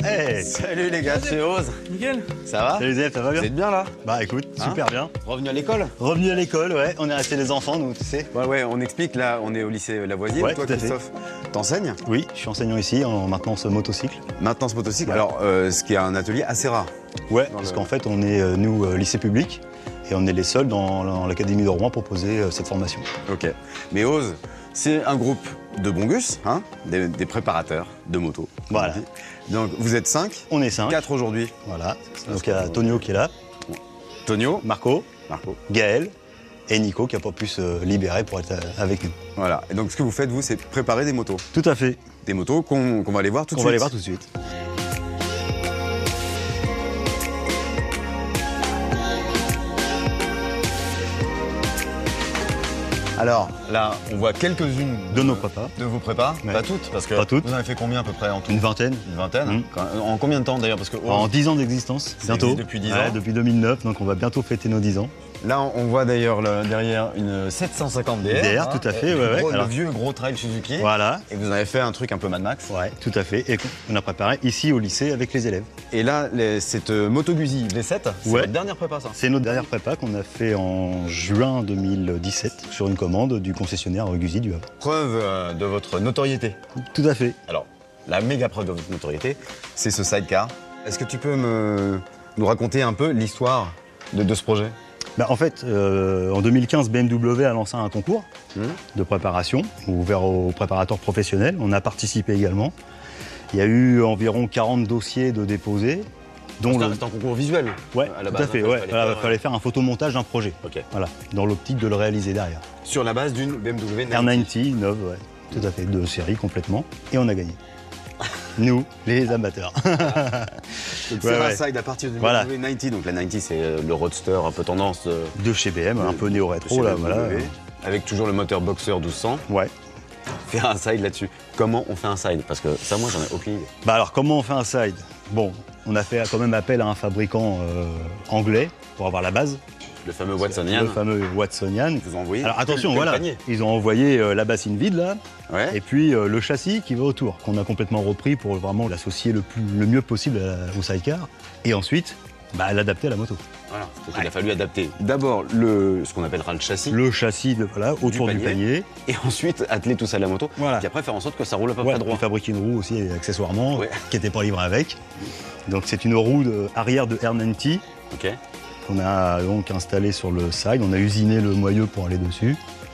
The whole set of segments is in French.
Hey. Salut les gars, c'est Ose. Nickel. Ça va? Salut Zef, ça va bien? Vous êtes bien là? Bah écoute, super bien. Revenu à l'école? Revenu à l'école, ouais. On est resté les enfants, nous, tu sais. Ouais, on explique, là, on est au lycée Lavoisier. Ouais, toi, tout à fait. Christophe, t'enseignes? Oui, je suis enseignant ici en maintenance motocycle. Maintenance motocycle. Ouais. Alors, ce qui est un atelier assez rare. Ouais, parce qu'en fait, on est, nous, lycée public, et on est les seuls dans l'Académie de Rouen à proposer cette formation. Ok. Mais Ose, c'est un groupe de bons gus, hein, des préparateurs de motos. Voilà. Donc, vous êtes 5? On est 5. 4 aujourd'hui. Voilà. Donc il y a Tonio qui est là, Tonio, Marco, Gaël et Nico qui n'a pas pu se libérer pour être avec nous. Voilà. Et donc, ce que vous faites, vous, c'est préparer des motos. Tout à fait. Des motos qu'on va aller voir tout de On suite. va aller voir tout de suite. Alors, là, on voit quelques-unes De nos papas. de vos prépas. Ouais. Pas toutes, parce que Pas toutes. vous en avez fait combien à peu près en tout? Une vingtaine. Une vingtaine. Mmh. En combien de temps d'ailleurs? Parce que En 10 ans d'existence, Ça bientôt. existe depuis 10 ans. Ouais, depuis 2009, donc on va bientôt fêter nos 10 ans. là, on voit d'ailleurs derrière une 750 DR. DR, tout à fait, ouais, ouais. Le Alors- vieux gros trail Suzuki. Voilà. Et vous en avez fait un truc un peu Mad Max. Ouais, tout à fait. Et on a préparé ici au lycée avec les élèves. Et là, cette Moto Guzzi V7, c'est Ouais. votre dernière prépa, ça? C'est notre dernière prépa qu'on a fait en juin 2017 sur une commande du concessionnaire Guzzi du Havre. Preuve de votre notoriété. Tout à fait. Alors, la méga preuve de votre notoriété, c'est ce sidecar. Est-ce que tu peux nous raconter un peu l'histoire de ce projet? Bah, en fait, en 2015, BMW a lancé un concours de préparation ouvert aux préparateurs professionnels. On a participé également. Il y a eu environ 40 dossiers de déposés, dont C'est un concours visuel. Ouais, à la tout base, à fait. en fait, Ouais. Voilà, il fallait faire un photomontage d'un projet. Ok. Voilà, dans l'optique de le réaliser derrière. Sur la base d'une BMW 90. R90, neuve, ouais. Tout à fait, de série complètement. Et on a gagné. Nous, les amateurs. Donc, Ouais, c'est un ouais. side à partir d'une Voilà. BMW 90. Donc la 90, c'est le roadster un peu tendance De chez BM, un peu néo-rétro, chez là, BMW, voilà. avec toujours le moteur Boxer 1200. Ouais. Faire un side là-dessus. Comment on fait un side? Parce que ça, moi, j'en ai aucune idée. Bah alors, comment on fait un side? Bon, on a fait quand même appel à un fabricant anglais pour avoir la base. Le fameux Watsonian. Le fameux Watsonian. Ils vous ont envoyé. Alors attention, quel voilà, panier. ils ont envoyé la bassine vide là, Ouais. et puis le châssis qui va autour, qu'on a complètement repris pour vraiment l'associer le mieux possible au sidecar, et ensuite l'adapter à la moto. Voilà. Donc il a fallu adapter d'abord ce qu'on appellera le châssis, Le châssis autour du panier. et ensuite atteler tout ça à la moto. Voilà. Puis après faire en sorte que ça roule à peu Ouais, près droit. puis fabriquer une roue aussi accessoirement, Ouais. qui n'était pas livrée avec. Donc c'est une roue arrière de R90 Ok. qu'on a donc installée sur le side. On a usiné le moyeu pour aller dessus.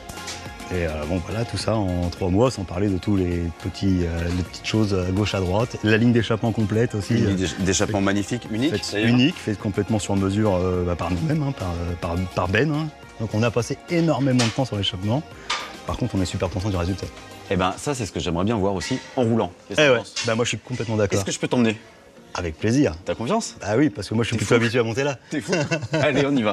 Et bon voilà, tout ça en 3 mois, sans parler de tous les petites choses à gauche à droite. La ligne d'échappement complète aussi. Une ligne d'échappement magnifique, unique. Faite d'ailleurs. unique, faite complètement sur mesure par nous-mêmes, hein, par Ben. Hein. Donc on a passé énormément de temps sur l'échappement. Par contre, on est super content du résultat. Eh ben ça, c'est ce que j'aimerais bien voir aussi en roulant. Qu'est-ce que Eh t'en ouais, penses? bah moi je suis complètement d'accord. Est-ce que je peux t'emmener? Avec plaisir. T'as confiance? Bah oui, parce que moi je suis T'es plutôt fou. habitué à monter là. T'es fou. Allez, on y va.